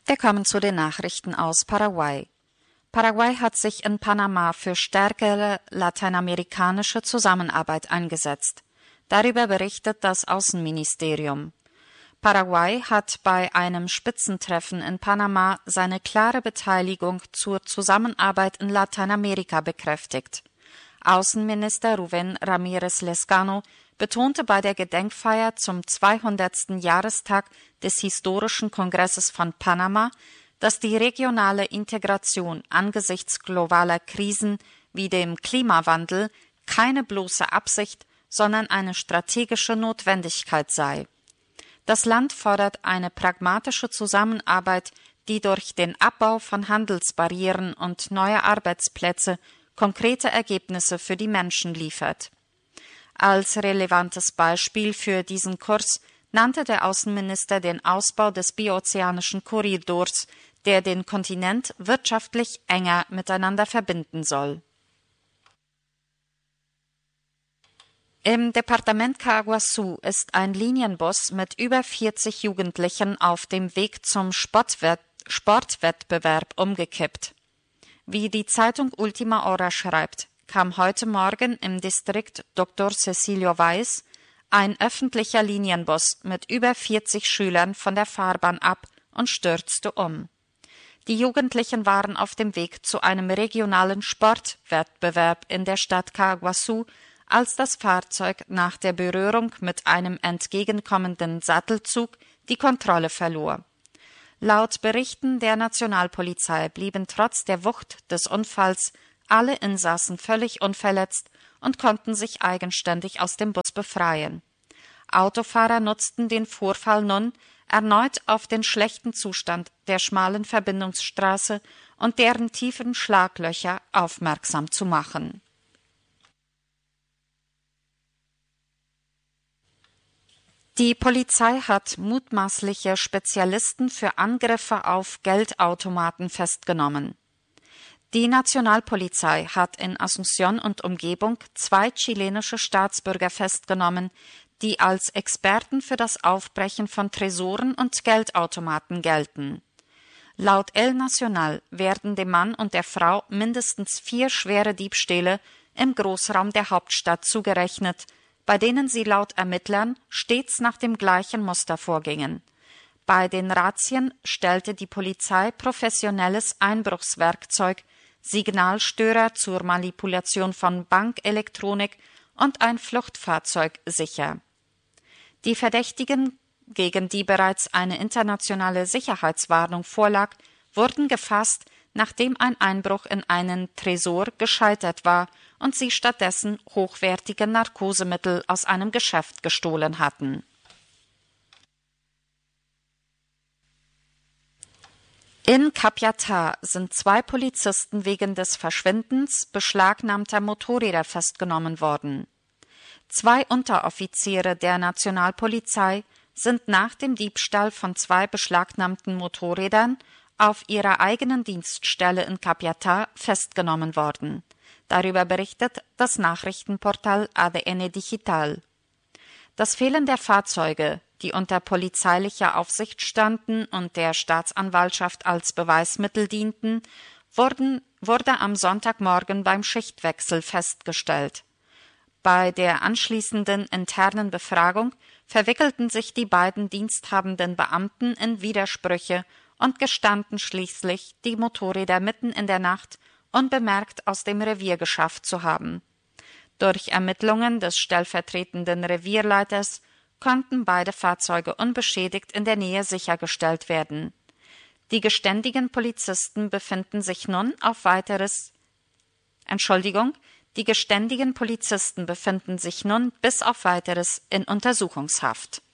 Wir kommen zu den Nachrichten aus Paraguay. Paraguay hat sich in Panama für stärkere lateinamerikanische Zusammenarbeit eingesetzt. Darüber berichtet das Außenministerium. Paraguay hat bei einem Spitzentreffen in Panama seine klare Beteiligung zur Zusammenarbeit in Lateinamerika bekräftigt. Außenminister Rubén Ramírez Lezcano betonte bei der Gedenkfeier zum 200. Jahrestag des historischen Kongresses von Panama, dass die regionale Integration angesichts globaler Krisen wie dem Klimawandel keine bloße Absicht, sondern eine strategische Notwendigkeit sei. Das Land fordert eine pragmatische Zusammenarbeit, die durch den Abbau von Handelsbarrieren und neue Arbeitsplätze konkrete Ergebnisse für die Menschen liefert. Als relevantes Beispiel für diesen Kurs nannte der Außenminister den Ausbau des biozeanischen Korridors, der den Kontinent wirtschaftlich enger miteinander verbinden soll. Im Departement Caguazú ist ein Linienbus mit über 40 Jugendlichen auf dem Weg zum Sportwettbewerb umgekippt. Wie die Zeitung Última Hora schreibt, kam heute Morgen im Distrikt Dr. Cecilio Weiß ein öffentlicher Linienbus mit über 40 Schülern von der Fahrbahn ab und stürzte um. Die Jugendlichen waren auf dem Weg zu einem regionalen Sportwettbewerb in der Stadt Caguazú, als das Fahrzeug nach der Berührung mit einem entgegenkommenden Sattelzug die Kontrolle verlor. Laut Berichten der Nationalpolizei blieben trotz der Wucht des Unfalls alle Insassen völlig unverletzt und konnten sich eigenständig aus dem Bus befreien. Autofahrer nutzten den Vorfall nun, erneut auf den schlechten Zustand der schmalen Verbindungsstraße und deren tiefen Schlaglöcher aufmerksam zu machen. Die Polizei hat mutmaßliche Spezialisten für Angriffe auf Geldautomaten festgenommen. Die Nationalpolizei hat in Asunción und Umgebung 2 chilenische Staatsbürger festgenommen, die als Experten für das Aufbrechen von Tresoren und Geldautomaten gelten. Laut El Nacional werden dem Mann und der Frau mindestens 4 schwere Diebstähle im Großraum der Hauptstadt zugerechnet, bei denen sie laut Ermittlern stets nach dem gleichen Muster vorgingen. Bei den Razzien stellte die Polizei professionelles Einbruchswerkzeug, Signalstörer zur Manipulation von Bankelektronik und ein Fluchtfahrzeug sicher. Die Verdächtigen, gegen die bereits eine internationale Sicherheitswarnung vorlag, wurden gefasst, nachdem ein Einbruch in einen Tresor gescheitert war und sie stattdessen hochwertige Narkosemittel aus einem Geschäft gestohlen hatten. In Capiatá sind 2 Polizisten wegen des Verschwindens beschlagnahmter Motorräder festgenommen worden. 2 Unteroffiziere der Nationalpolizei sind nach dem Diebstahl von 2 beschlagnahmten Motorrädern auf ihrer eigenen Dienststelle in Capiatá festgenommen worden. Darüber berichtet das Nachrichtenportal ADN Digital. Das Fehlen der Fahrzeuge, die unter polizeilicher Aufsicht standen und der Staatsanwaltschaft als Beweismittel dienten, wurde am Sonntagmorgen beim Schichtwechsel festgestellt. Bei der anschließenden internen Befragung verwickelten sich die beiden diensthabenden Beamten in Widersprüche und gestanden schließlich, die Motorräder mitten in der Nacht unbemerkt aus dem Revier geschafft zu haben. Durch Ermittlungen des stellvertretenden Revierleiters konnten beide Fahrzeuge unbeschädigt in der Nähe sichergestellt werden. Die geständigen Polizisten befinden sich nun bis auf Weiteres in Untersuchungshaft.